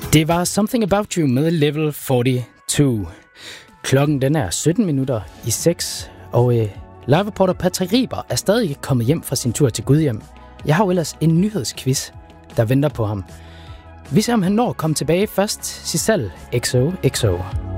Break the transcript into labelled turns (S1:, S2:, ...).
S1: Det var Something About You med Level 42. Klokken den er 17 minutter i 6, og live-reporter Patrick Riber er stadig ikke kommet hjem fra sin tur til Gudhjem. Jeg har jo ellers en nyhedsquiz, der venter på ham. Vi ser, om han når at komme tilbage først. Sissel, XO.